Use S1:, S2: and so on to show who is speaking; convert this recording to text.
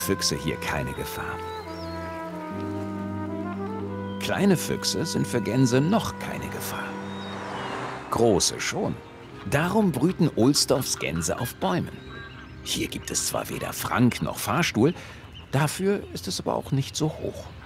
S1: Füchse hier keine Gefahr. Kleine Füchse sind für Gänse noch keine Gefahr. Große schon. Darum brüten Ohlsdorfs Gänse auf Bäumen. Hier gibt es zwar weder Frank noch Fahrstuhl, dafür ist es aber auch nicht so hoch.